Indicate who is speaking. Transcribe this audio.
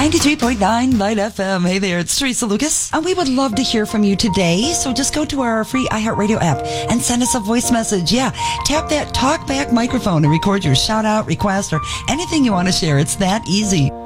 Speaker 1: 93.9 Light FM. Hey there, it's Teresa Lucas. And we would love to hear from you today. So just go to our free iHeartRadio app and send us a voice message. Yeah, tap that talkback microphone and record your shout out, request, or anything you want to share. It's that easy.